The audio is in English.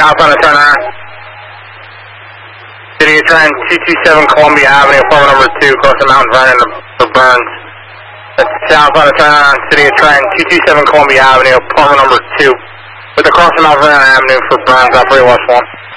south on a turnaround. City of Trent, 227 Columbia Avenue, apartment number 2, across the Mount Vernon for Burns. That's south on a turnaround, City of Trent, 227 Columbia Avenue, apartment number 2, with across the Mount Vernon Avenue for Burns, operator West 1.